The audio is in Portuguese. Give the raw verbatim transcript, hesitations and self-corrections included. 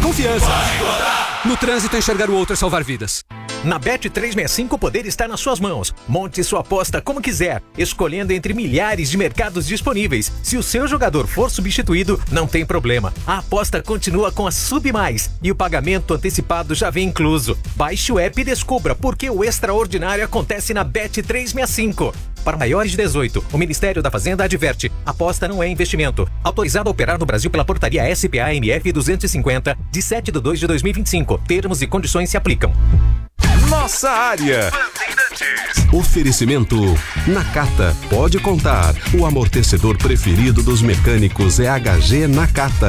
confiança. No trânsito, enxergar o outro é salvar vidas. Na Bet trezentos e sessenta e cinco, o poder está nas suas mãos. Monte sua aposta como quiser, escolhendo entre milhares de mercados disponíveis. Se o seu jogador for substituído, não tem problema. A aposta continua com a Sub Mais e o pagamento antecipado já vem incluso. Baixe o app e descubra por que o extraordinário acontece na Bet trezentos e sessenta e cinco. Para maiores de dezoito, o Ministério da Fazenda adverte: aposta não é investimento. Autorizado a operar no Brasil pela portaria S P A M F duzentos e cinquenta, de sete de dois de dois mil e vinte e cinco. Termos e condições se aplicam. Nossa área. Oferecimento Nakata. Pode contar. O amortecedor preferido dos mecânicos é H G Nakata.